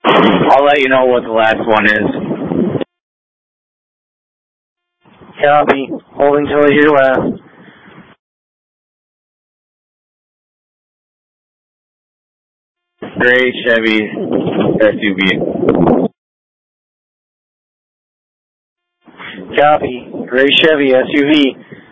I'll let you know what the last one is. Copy. Holding till your last. Gray Chevy SUV. Copy. Gray Chevy SUV.